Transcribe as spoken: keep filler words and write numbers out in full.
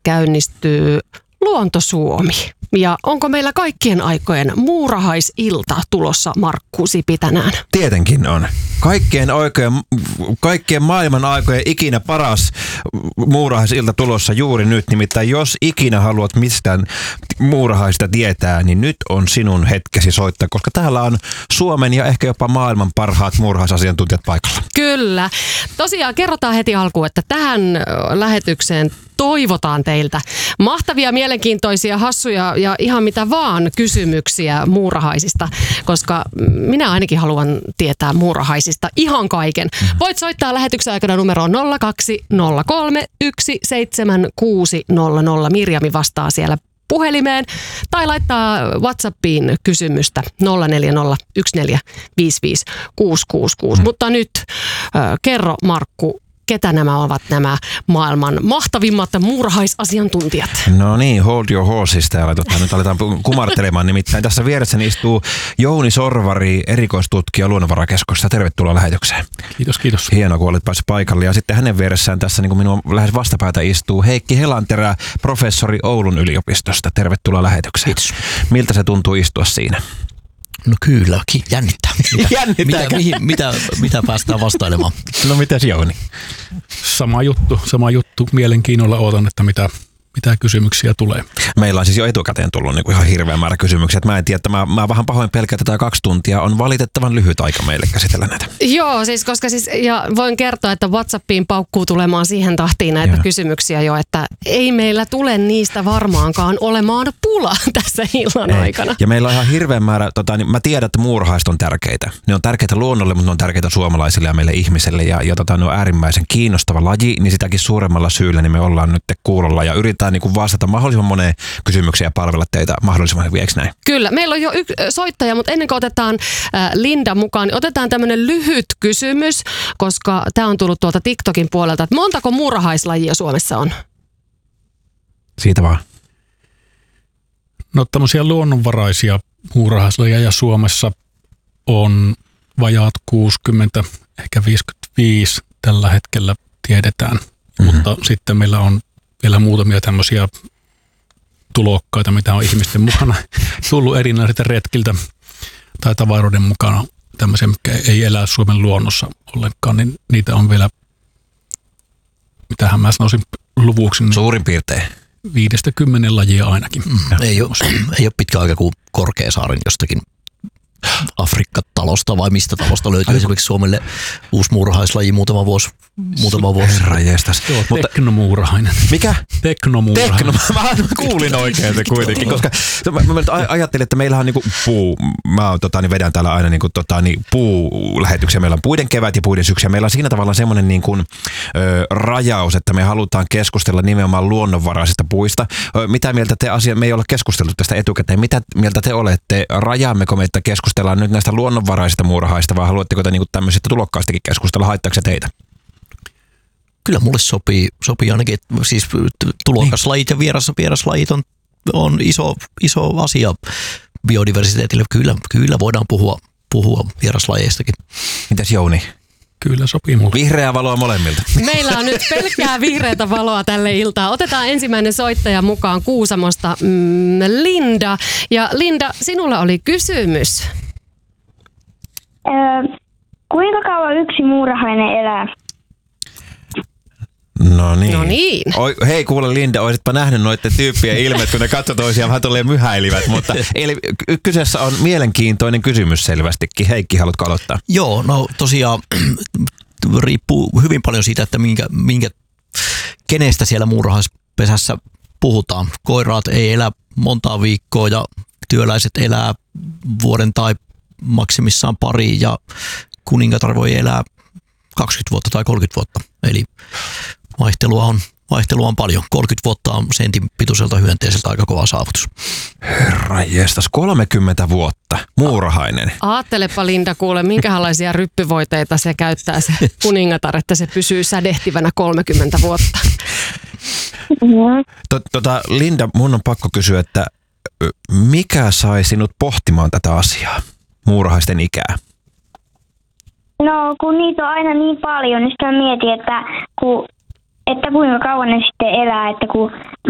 käynnistyy Luonto Suomi. Ja onko meillä kaikkien aikojen muurahaisilta tulossa, Markku Sipi, tänään? Tietenkin on. Kaikkien, oikein, kaikkien maailman aikojen ikinä paras muurahaisilta tulossa juuri nyt. Nimittäin jos ikinä haluat mistään muurahaista tietää, niin nyt on sinun hetkesi soittaa, koska täällä on Suomen ja ehkä jopa maailman parhaat muurahaisasiantuntijat paikalla. Kyllä. Tosiaan kerrotaan heti alkuun, että tähän lähetykseen toivotaan teiltä mahtavia, mielenkiintoisia, hassuja ja ihan mitä vaan kysymyksiä muurahaisista, koska minä ainakin haluan tietää muurahaisista ihan kaiken. Voit soittaa lähetyksen aikana numeroon nolla kaksi nolla kolme yksi seitsemän kuusi nolla nolla. Mirjami vastaa siellä puhelimeen tai laittaa WhatsAppiin kysymystä nolla neljä nolla yksi neljä viisi viisi kuusi kuusi kuusi. Mutta nyt äh, kerro, Markku, ketä nämä ovat nämä maailman mahtavimmat muurahaisasiantuntijat? No niin, hold your horses täällä. Tota, nyt aletaan kumartelemaan. Nimittäin tässä vieressäni istuu Jouni Sorvari, erikoistutkija Luonnonvarakeskuksesta. Tervetuloa lähetykseen. Kiitos, kiitos. Hienoa, kun olet päässyt paikalle. Ja sitten hänen vieressään tässä niin kuin minun lähes vastapäätä istuu Heikki Helanterä, professori Oulun yliopistosta. Tervetuloa lähetykseen. Kiitos. Miltä se tuntuu istua siinä? No kyllä, jännittää. Mitä, Jännittää. mitä, mihin, mitä, mitä päästään vastailemaan? No mitäs Jouni? Sama juttu, sama juttu. Mielenkiinnolla odotan, että mitä, mitä kysymyksiä tulee. Meillä on siis jo etukäteen tullut niin kuin ihan hirveä määrä kysymyksiä. Mä en tiedä, että mä, mä vähän pahoin pelkään, että tämä kaksi tuntia on valitettavan lyhyt aika meille käsitellä näitä. Joo, siis koska siis, ja voin kertoa, että WhatsAppiin paukkuu tulemaan siihen tahtiin näitä Joo. kysymyksiä jo, että ei meillä tule niistä varmaankaan olemaan pula tässä illan ei. aikana. Ja meillä on ihan hirveä määrä, tota, niin mä tiedän, että muurahaiset on tärkeitä. Ne on tärkeitä luonnolle, mutta ne on tärkeitä suomalaisille ja meille ihmisille. Ja, ja tota, ne on äärimmäisen kiinnostava laji, niin sitäkin suuremmalla syyllä niin me ollaan nyt kuulolla ja yritetään niin kuin vastata mahdollisimman moneen kysymykseen ja palvella teitä mahdollisimman hyvin, eikö näin? Kyllä. Meillä on jo yksi soittaja, mutta ennen kuin otetaan äh, Linda mukaan, niin otetaan tämmöinen lyhyt kysymys, koska tämä on tullut tuolta TikTokin puolelta, että montako muurahaislajia Suomessa on? Siitä vaan. No tämmöisiä luonnonvaraisia muurahaislajeja Suomessa on vajaat kuusikymmentä, ehkä viisikymmentäviisi tällä hetkellä tiedetään, mm-hmm. mutta sitten meillä on vielä muutamia tämmöisiä tulokkaita, mitä on ihmisten mukana tullut erinäisiltä retkiltä tai tavaroiden mukana, tämmöisiä, mitkä ei elä Suomen luonnossa ollenkaan, niin niitä on vielä, mitähän mä sanoisin luvuksi. Niin suurin piirtein. Viidestä kymmenen lajia ainakin. Mm, ei, ole, ei ole pitkä aika, kuin Korkeasaaren jostakin Afrikka-talosta vai mistä talosta löytyy esimerkiksi Suomelle uusi muurahaislaji muutama vuosi. Muutama vuosi. Herranjestas. Mutta teknomuurahainen. Mikä? Teknomuurahainen. Tekno. Mä kuulin oikein se kuitenkin, koska mä, mä ajattelin, että meillähän on niinku puu, mä oon, tota, niin vedän täällä aina niinku, tota, niin puulähetyksiä. Meillä on puiden kevät ja puiden syksy. Meillä on siinä tavalla semmoinen niinku, ö, rajaus, että me halutaan keskustella nimenomaan luonnonvaraisista puista. Ö, mitä mieltä te asia, me ei ole keskusteltu tästä etukäteen. Mitä mieltä te olette? Rajaammeko me, että keskustellaan nyt näistä luonnonvaraisista muurahaista vai haluatteko te niinku tämmöisistä tulokkaistakin keskustella? Haittaako se teitä? Kyllä mulle sopii, sopii ainakin, että siis tulokaslajit ja vieras, vieraslajit on, on iso, iso asia biodiversiteetille. Kyllä, kyllä voidaan puhua, puhua vieraslajeistakin. Mitäs Jouni? Kyllä sopii mulle. Vihreää valoa molemmilta. Meillä on nyt pelkkää vihreätä valoa tälle iltaan. Otetaan ensimmäinen soittaja mukaan Kuusamosta, mm, Linda. Ja Linda, sinulla oli kysymys. Öö, kuinka kauan yksi muurahainen elää? No niin. No niin. Oi, hei kuule Linda, olisitpa nähnyt noiden tyyppien ilmeet, kun ne katsoi toisiaan vähän tolleen myhäilivät, mutta eli kyseessä on mielenkiintoinen kysymys selvästikin. Heikki, haluatko aloittaa? Joo, no tosiaan riippuu hyvin paljon siitä, että minkä, minkä, kenestä siellä muurahaispesässä puhutaan. Koiraat ei elä montaa viikkoa ja työläiset elää vuoden tai maksimissaan pari ja kuningatar voi elää kaksikymmentä vuotta tai kolmekymmentä vuotta. Eli vaihtelua on, vaihtelua on paljon. kolmekymmentä vuotta on sentin pituiselta hyönteiseltä aika kova saavutus. Herranjestas, kolmekymmentä vuotta, muurahainen. Aattelepa Linda, kuule, minkälaisia ryppyvoiteita se käyttää se kuningatar, että se pysyy sädehtivänä kolmekymmentä vuotta. Tota, Linda, mun on pakko kysyä, että mikä sai sinut pohtimaan tätä asiaa, muurahaisten ikää? No, kun niitä on aina niin paljon, niin sitä mietin, että, kun, että kuinka kauan ne sitten elää. Että kun